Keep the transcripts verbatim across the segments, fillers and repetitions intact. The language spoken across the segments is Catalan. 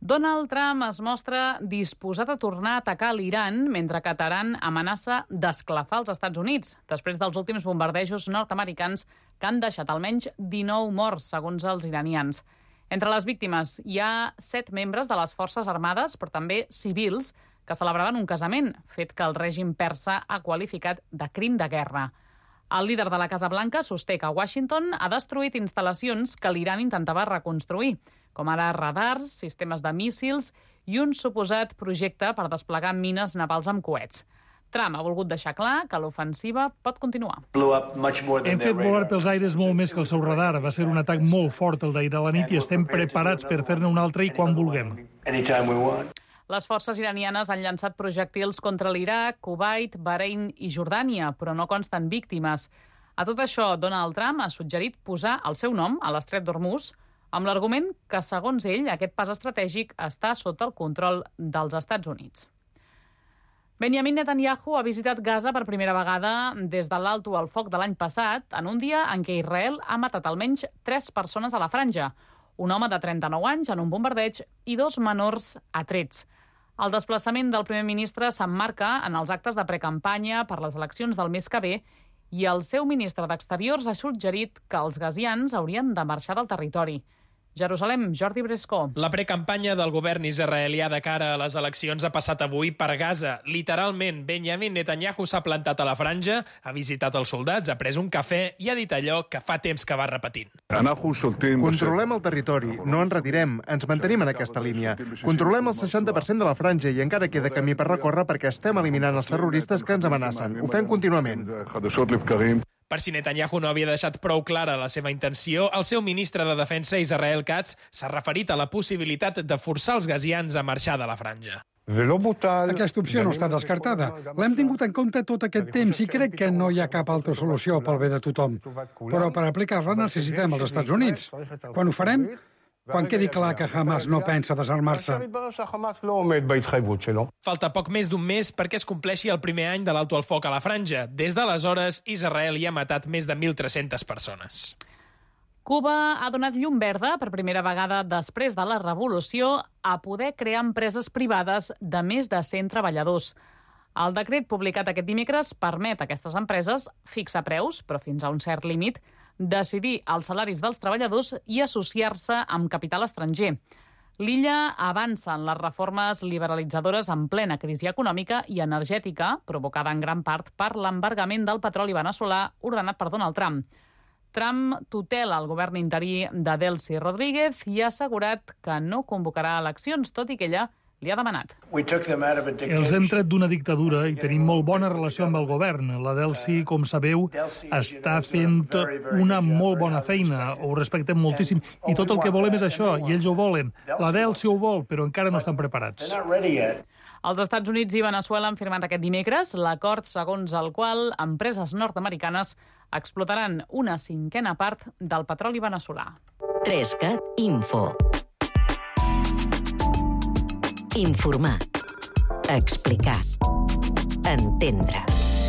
Donald Trump es mostra disposat a tornar a atacar l'Iran mentre que Teheran amenaça d'esclafar els Estats Units, després dels últims bombardejos nord-americans que han deixat almenys dinou morts, segons els iranians. Entre les víctimes hi ha set membres de les Forces Armades, però també civils, que celebraven un casament, fet que el règim persa ha qualificat de crim de guerra. El líder de la Casa Blanca sosté que Washington ha destruït instal·lacions que l'Iran intentava reconstruir, com ara radars, sistemes de míssils i un suposat projecte per desplegar mines navals amb coets. Trump ha volgut deixar clar que l'ofensiva pot continuar. Hem fet volar pels aires molt més que el seu radar. Va ser un atac molt fort el d'ahir a la nit i estem preparats per fer-ne un altre i quan vulguem. Les forces iranianes han llançat projectils contra l'Iraq, Kuwait, Bahrein i Jordània, però no consten víctimes. A tot això, Donald Trump ha suggerit posar el seu nom a l'estret d'Hormuz, amb l'argument que, segons ell, aquest pas estratègic està sota el control dels Estats Units. Benjamin Netanyahu ha visitat Gaza per primera vegada des de l'alto al foc de l'any passat, en un dia en què Israel ha matat almenys tres persones a la franja, un home de trenta-nou anys en un bombardeig i dos menors a trets. El desplaçament del primer ministre s'emmarca en els actes de precampanya per les eleccions del mes que ve i el seu ministre d'Exteriors ha suggerit que els gazians haurien de marxar del territori. Jerusalem, Jordi Brescó. La precampanya del govern israelià de cara a les eleccions ha passat avui per Gaza. Literalment, Benjamin Netanyahu s'ha plantat a la franja, ha visitat els soldats, ha pres un cafè i ha dit allò que fa temps que va repetint. Controlem el territori, no ens retirem, ens mantenim en aquesta línia. Controlem el seixanta per cent de la franja i encara queda camí per recórrer perquè estem eliminant els terroristes que ens amenacen. Ho fem contínuament. Per si Netanyahu no havia deixat prou clara la seva intenció, el seu ministre de Defensa, Israel Katz, s'ha referit a la possibilitat de forçar els gazians a marxar de la franja. Aquesta opció no està descartada. L'hem tingut en compte tot aquest temps i crec que no hi ha cap altra solució pel bé de tothom. Però per aplicar-la necessitem els Estats Units. Quan ho farem? Quan quedi clar que Hamas no pensa desarmar-se. Falta poc més d'un mes perquè es compleixi el primer any de l'alto al foc a la franja. Des d'aleshores, Israel hi ha matat més de mil tres-centes persones. Cuba ha donat llum verda per primera vegada després de la revolució a poder crear empreses privades de més de cent treballadors. El decret publicat aquest dimecres permet a aquestes empreses fixar preus, però fins a un cert límit, decidir els salaris dels treballadors i associar-se amb capital estranger. L'illa avança en les reformes liberalitzadores en plena crisi econòmica i energètica, provocada en gran part per l'embargament del petroli veneçolà ordenat per Donald Trump. Trump tutela el govern interí de Delcy Rodríguez i ha assegurat que no convocarà eleccions, tot i que ella li ha demanat. Els hem tret d'una dictadura i tenim molt bona relació amb el govern. La Delcy, com sabeu, està fent una molt bona feina. Ho respectem moltíssim. I tot el que volem és això, i ells ho volen. La Delcy ho vol, però encara no estan preparats. Els Estats Units i Veneçuela han firmat aquest dimecres l'acord segons el qual empreses nord-americanes explotaran una cinquena part del petroli veneçolà. Trescat Info. Informar. Explicar. Entendre.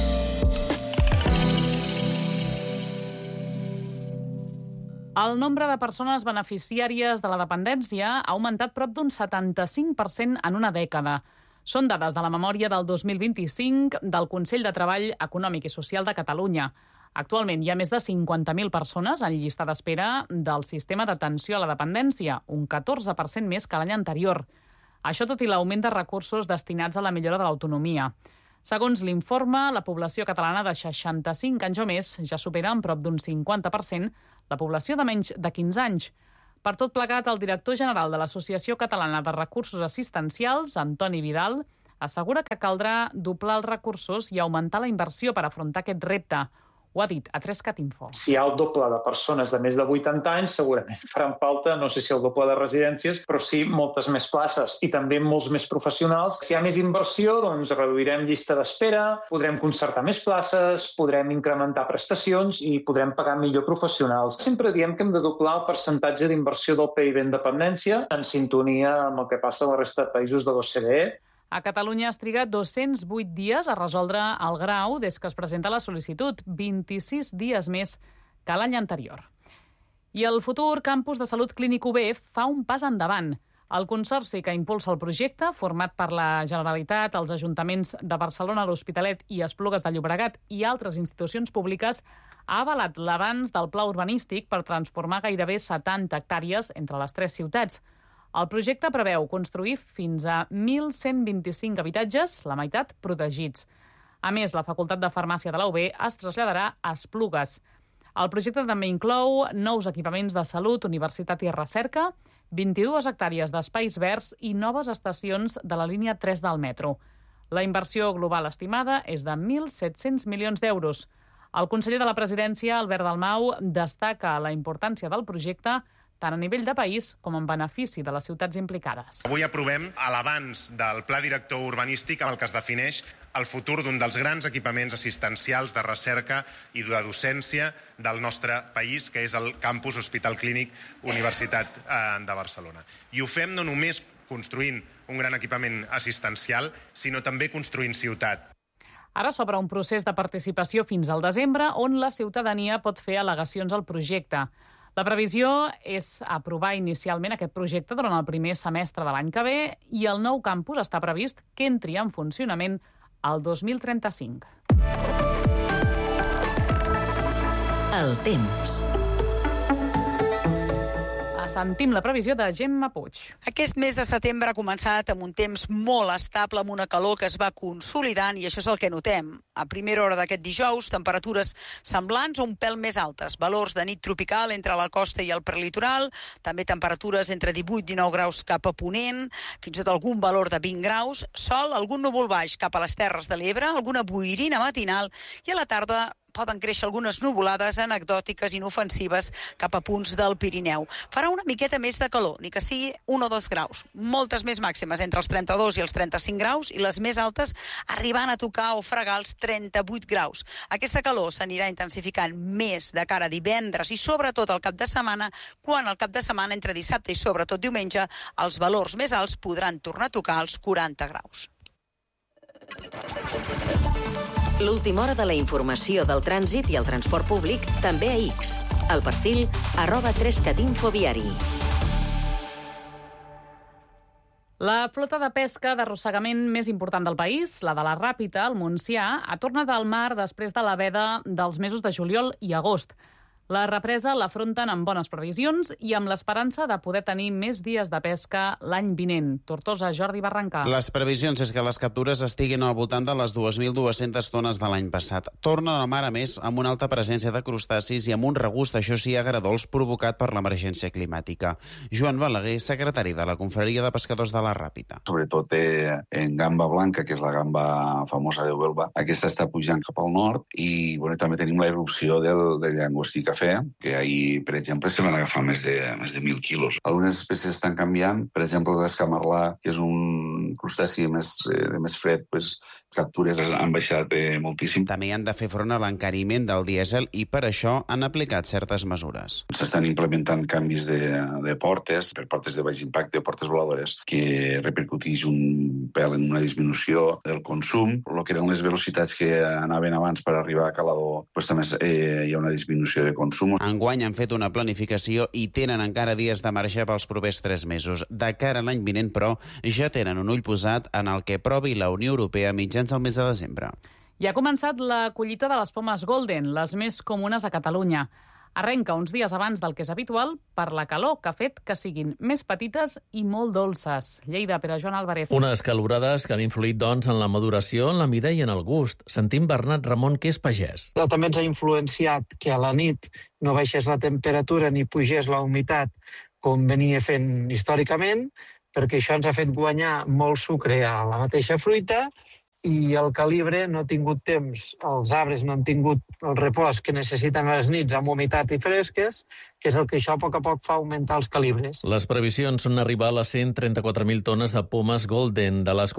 El nombre de persones beneficiàries de la dependència ha augmentat prop d'un setanta-cinc per cent en una dècada. Són dades de la memòria del dos mil vint-i-cinc del Consell de Treball Econòmic i Social de Catalunya. Actualment hi ha més de cinquanta mil persones en llista d'espera del sistema d'atenció a la dependència, un catorze per cent més que l'any anterior. Això tot i l'augment de recursos destinats a la millora de l'autonomia. Segons l'informe, la població catalana de seixanta-cinc anys o més ja supera en prop d'un cinquanta per cent la població de menys de quinze anys. Per tot plegat, el director general de l'Associació Catalana de Recursos Assistencials, Antoni Vidal, assegura que caldrà doblar els recursos i augmentar la inversió per afrontar aquest repte. Ho ha dit a Trescat Info. Si hi ha el doble de persones de més de vuitanta anys, segurament faran falta, no sé si el doble de residències, però sí moltes més places i també molts més professionals. Si hi ha més inversió, doncs reduirem llista d'espera, podrem concertar més places, podrem incrementar prestacions i podrem pagar millor professionals. Sempre diem que hem de doblar el percentatge d'inversió del P I B en dependència en sintonia amb el que passa a la resta de països de l'O C D E. A Catalunya has trigat dos-cents vuit dies a resoldre el grau des que es presenta la sol·licitud, vint-i-sis dies més que l'any anterior. I el futur campus de Salut Clínic U B fa un pas endavant. El consorci que impulsa el projecte, format per la Generalitat, els ajuntaments de Barcelona, l'Hospitalet i Esplugues de Llobregat i altres institucions públiques, ha avalat l'avanç del pla urbanístic per transformar gairebé setanta hectàrees entre les tres ciutats. El projecte preveu construir fins a mil cent vint-i-cinc habitatges, la meitat protegits. A més, la Facultat de Farmàcia de la U B es traslladarà a Esplugues. El projecte també inclou nous equipaments de salut, universitat i recerca, vint-i-dues hectàrees d'espais verds i noves estacions de la línia tres del metro. La inversió global estimada és de mil set-cents milions d'euros. El conseller de la Presidència, Albert Dalmau, destaca la importància del projecte tant a nivell de país com en benefici de les ciutats implicades. Avui aprovem l'avanç del Pla Director Urbanístic amb el que es defineix el futur d'un dels grans equipaments assistencials de recerca i de docència del nostre país, que és el Campus Hospital Clínic Universitat de Barcelona. I ho fem no només construint un gran equipament assistencial, sinó també construint ciutat. Ara s'obre un procés de participació fins al desembre on la ciutadania pot fer al·legacions al projecte. La previsió és aprovar inicialment aquest projecte durant el primer semestre de l'any que ve i el nou campus està previst que entri en funcionament el dos mil trenta-cinc. El temps. Sentim la previsió de Gemma Puig. Aquest mes de setembre ha començat amb un temps molt estable, amb una calor que es va consolidant, i això és el que notem. A primera hora d'aquest dijous, temperatures semblants o un pèl més altes. Valors de nit tropical entre la costa i el prelitoral, també temperatures entre divuit i dinou graus cap a Ponent, fins i tot algun valor de vint graus, sol, algun núvol baix cap a les Terres de l'Ebre, alguna boirina matinal, i a la tarda poden créixer algunes nuvolades anecdòtiques inofensives cap a punts del Pirineu. Farà una miqueta més de calor, ni que sigui un o dos graus. Moltes més màximes entre els trenta-dos i els trenta-cinc graus i les més altes arribant a tocar o fregar els trenta-vuit graus. Aquesta calor s'anirà intensificant més de cara a divendres i sobretot al cap de setmana, quan al cap de setmana entre dissabte i sobretot diumenge els valors més alts podran tornar a tocar els quaranta graus. L'última hora de la informació del trànsit i el transport públic també a X. El perfil arroba trescat info viari. La flota de pesca d'arrossegament més important del país, la de la Ràpita, al Montsià, ha tornat al mar després de la veda dels mesos de juliol i agost. La represa l'afronten amb bones previsions i amb l'esperança de poder tenir més dies de pesca l'any vinent. Tortosa, Jordi Barrancà. Les previsions és que les captures estiguin al voltant de les dues mil dues-centes tones de l'any passat. Tornen al mar, a més, amb una alta presència de crustacis i amb un regust, això sí, agradols provocat per l'emergència climàtica. Joan Balaguer, secretari de la Confraria de Pescadors de la Ràpita. Sobretot eh, en gamba blanca, que és la gamba famosa de Huelva, aquesta està pujant cap al nord i bueno, també tenim la irrupció del, del llangostí cafè, que ahir, per exemple, se van agafar més de, més de mil quilos. Algunes espècies estan canviant, per exemple, l'escamarlà, que és un crustaci més, eh, més fred, pues, captures han baixat eh, moltíssim. També han de fer front a l'encariment del dièsel i per això han aplicat certes mesures. S'estan implementant canvis de, de portes, per portes de baix impacte o portes voladores, que repercuteix un pèl en una disminució del consum. El que eren les velocitats que anaven abans per arribar a calador, pues, també eh, hi ha una disminució de consum. Enguany han fet una planificació i tenen encara dies de marge pels propers tres mesos. De cara a l'any vinent, però, ja tenen un ull posat en el que aprovi la Unió Europea mitjans al mes de desembre. I ha començat la collita de les pomes Golden, les més comunes a Catalunya. Arrenca uns dies abans del que és habitual per la calor que ha fet que siguin més petites i molt dolces. Lleida, Pere Joan Álvarez. Unes calorades que han influït, doncs, en la maduració, en la mida i en el gust. Sentim Bernat Ramon, que és pagès. Però també ens ha influenciat que a la nit no baixés la temperatura ni pugés la humitat com venia fent històricament, perquè això ens ha fet guanyar molt sucre a la mateixa fruita i el calibre no ha tingut temps, els arbres no han tingut el repòs que necessiten a les nits amb humitat i fresques, que és el que això a poc a poc fa augmentar els calibres. Les previsions són arribar a les cent trenta-quatre mil tones de pomes Golden, de les